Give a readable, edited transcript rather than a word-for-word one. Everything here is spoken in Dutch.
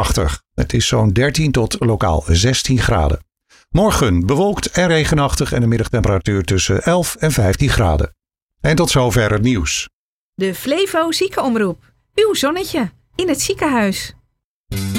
regenachtig. Het is zo'n 13 tot lokaal 16 graden. Morgen bewolkt en regenachtig en een middagtemperatuur tussen 11 en 15 graden. En tot zover het nieuws. De Flevo Ziekenomroep. Uw zonnetje in het ziekenhuis.